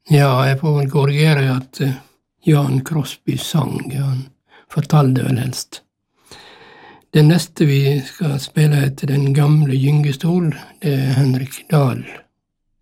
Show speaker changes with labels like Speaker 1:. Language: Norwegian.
Speaker 1: Ja, jeg får vel korrigere at Jan Crosby sang. Han fortalte vel helst. Det neste vi skal spille etter Den gamle gyngestol, det er Henrik Dahl.